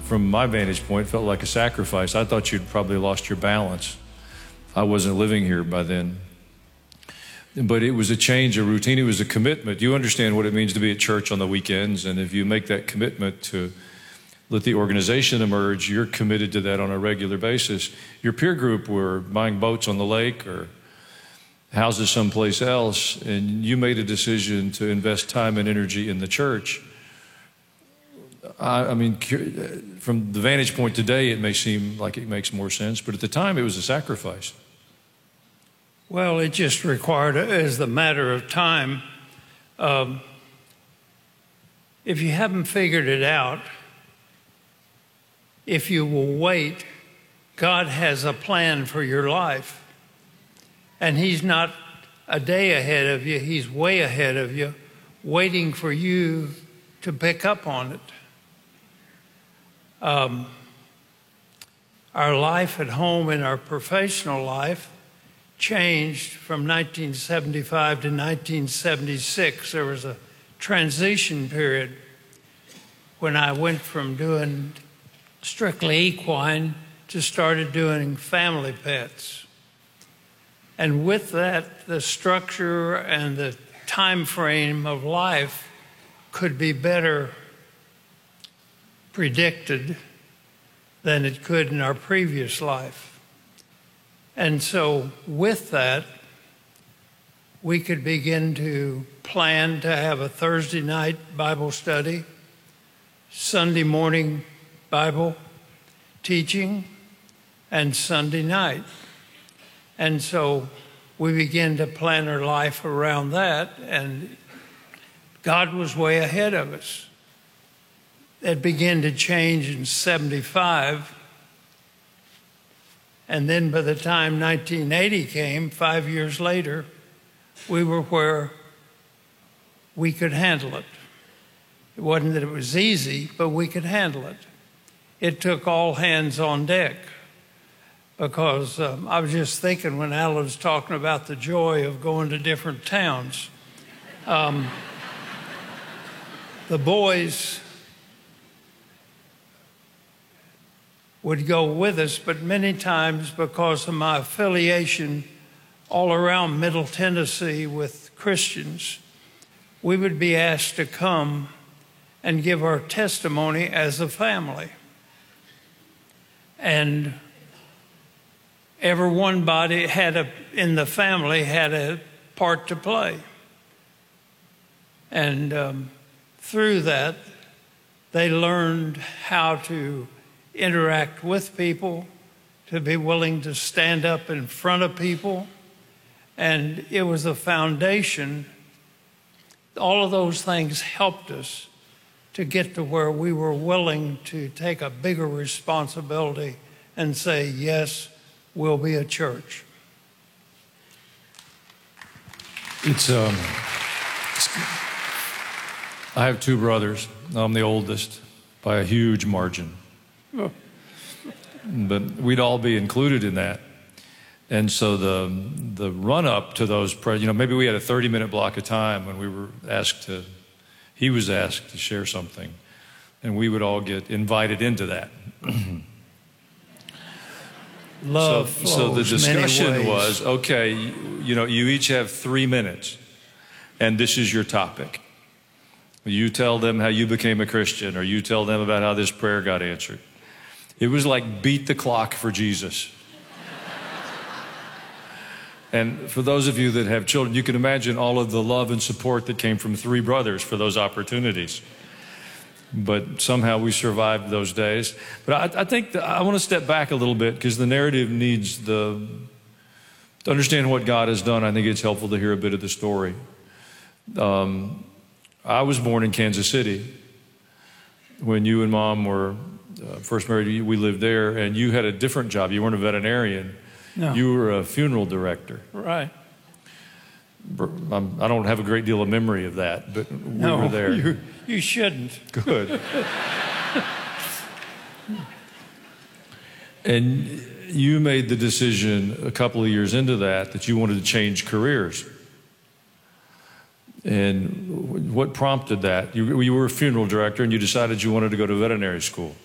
from my vantage point, felt like a sacrifice. I thought you'd probably lost your balance. I wasn't living here by then. But it was a change of routine. It was a commitment. You understand what it means to be at church on the weekends, and if you make that commitment to let the organization emerge, you're committed to that on a regular basis. Your peer group were buying boats on the lake or houses someplace else, and you made a decision to invest time and energy in the church. I mean, from the vantage point today, it may seem like it makes more sense, but at the time, it was a sacrifice. Well, it just required, as the matter of time, if you haven't figured it out, if you will wait, God has a plan for your life. And He's not a day ahead of you, He's way ahead of you, waiting for you to pick up on it. Our life at home and our professional life changed from 1975 to 1976. There was a transition period when I went from doing strictly equine to started doing family pets. And with that, the structure and the time frame of life could be better predicted than it could in our previous life. And so with that, we could begin to plan to have a Thursday night Bible study, Sunday morning Bible teaching, and Sunday night. And so we began to plan our life around that, and God was way ahead of us. It began to change in 75. And then by the time 1980 came, 5 years later, we were where we could handle it. It wasn't that it was easy, but we could handle it. It took all hands on deck because I was just thinking when Alan was talking about the joy of going to different towns. The boys would go with us, but many times because of my affiliation all around Middle Tennessee with Christians, we would be asked to come and give our testimony as a family. And every one body in the family had a part to play. And through that, they learned how to interact with people, to be willing to stand up in front of people. And it was a foundation. All of those things helped us to get to where we were willing to take a bigger responsibility and say, yes, we'll be a church. I have two brothers. I'm the oldest by a huge margin. But we'd all be included in that. And so the run-up to those, maybe we had a 30-minute block of time when we were he was asked to share something, and we would all get invited into that. Love so the discussion was, okay, you each have 3 minutes, and this is your topic. You tell them how you became a Christian, or you tell them about how this prayer got answered. It was like beat the clock for Jesus. And for those of you that have children, you can imagine all of the love and support that came from three brothers for those opportunities. But somehow we survived those days. But I think I want to step back a little bit because the narrative needs to understand what God has done. I think it's helpful to hear a bit of the story. I was born in Kansas City. When you and Mom were first married, we lived there, and you had a different job. You weren't a veterinarian. No. You were a funeral director. Right. I don't have a great deal of memory of that, but we were there. You shouldn't. Good. And you made the decision a couple of years into that you wanted to change careers. And what prompted that? You were a funeral director, and you decided you wanted to go to veterinary school.